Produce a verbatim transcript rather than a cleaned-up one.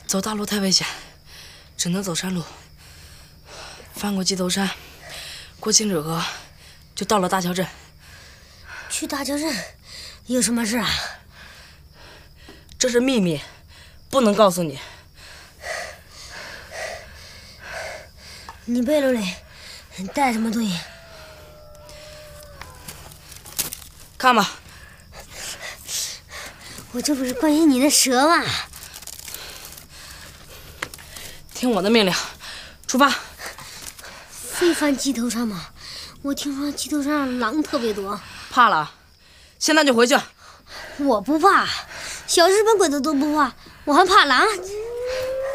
走大路太危险，只能走山路。翻过鸡头山，过清水河，就到了大桥镇。 去大桥镇有什么事啊？ 这是秘密，不能告诉你。 你背篓里带什么东西？ 看吧， 我这不是关心你的蛇吗？ 听我的命令，出发。 非翻鸡头山吗？我听说鸡头山上狼特别多。 怕了？现在就回去。 我不怕，小日本鬼子都不怕，我还怕狼？